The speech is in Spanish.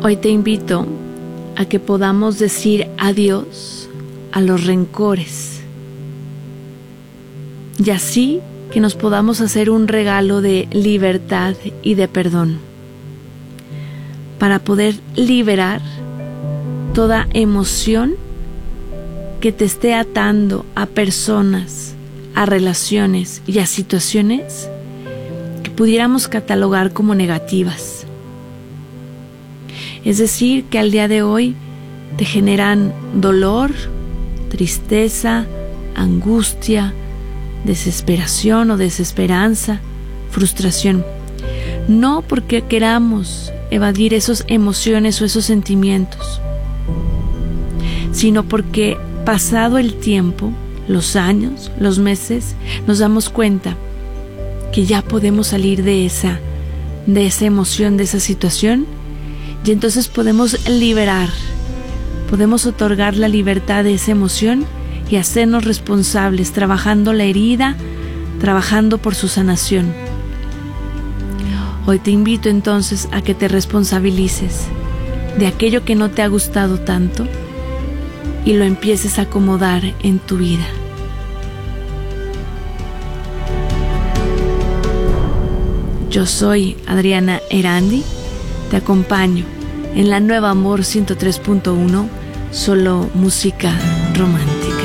Hoy te invito a que podamos decir adiós a los rencores y así que nos podamos hacer un regalo de libertad y de perdón para poder liberar toda emoción que te esté atando a personas, a relaciones y a situaciones que pudiéramos catalogar como negativas. Es decir, que al día de hoy te generan dolor, tristeza, angustia, desesperación o desesperanza, frustración. No porque queramos evadir esas emociones o esos sentimientos, sino porque pasado el tiempo, los años, los meses, nos damos cuenta que ya podemos salir de esa emoción, de esa situación, y entonces podemos liberar, podemos otorgar la libertad de esa emoción y hacernos responsables, trabajando la herida, trabajando por su sanación. Hoy te invito entonces a que te responsabilices de aquello que no te ha gustado tanto y lo empieces a acomodar en tu vida. Yo soy Adriana Erandi, te acompaño en la Nueva Amor 103.1, solo música romántica.